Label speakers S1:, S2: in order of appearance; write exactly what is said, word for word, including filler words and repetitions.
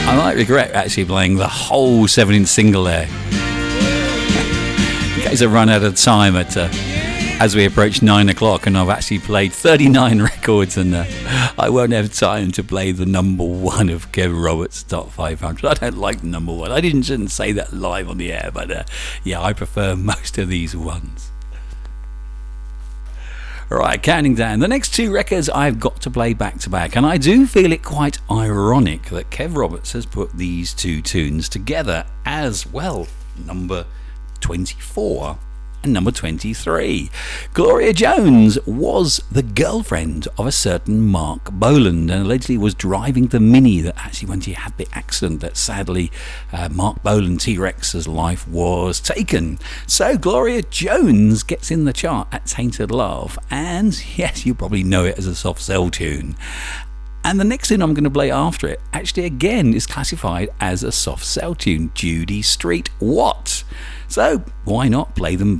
S1: I might regret actually playing the whole seven inch single there. In case I run out of time at uh, as we approach nine o'clock, and I've actually played thirty-nine records, and uh, I won't have time to play the number one of Kev Roberts' Top five hundred. I don't like the number one. I didn't shouldn't say that live on the air, but uh, yeah, I prefer most of these ones. Right, counting down. The next two records I've got to play back to back, and I do feel it quite ironic that Kev Roberts has put these two tunes together as well. Number twenty-four and number twenty-three. Gloria Jones was the girlfriend of a certain Mark Boland, and allegedly was driving the Mini that actually, when she had the accident that sadly uh, Mark Boland T-Rex's life was taken. So Gloria Jones gets in the chart at Tainted Love, and yes, you probably know it as a soft cell tune. And the next tune I'm going to play after it actually again is classified as a soft cell tune, Judy Street What. So why not play them